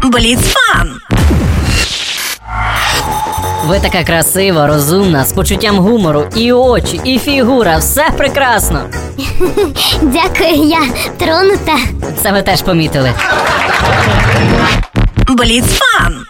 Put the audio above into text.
Бліцфан! Ви така красива, розумна, з почуттям гумору, і очі, і фігура, все прекрасно. Дякую, я тронута. Це ви теж помітили. Бліцфан!